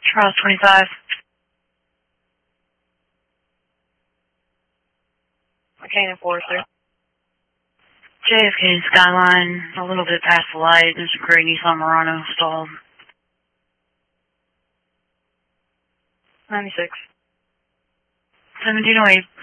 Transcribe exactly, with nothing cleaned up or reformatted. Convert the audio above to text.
Charles twenty-five. McCain and Forrester. J F K Skyline, a little bit past the light. There's a gray Nissan Murano stalled. ninety-six. seventeen oh eight.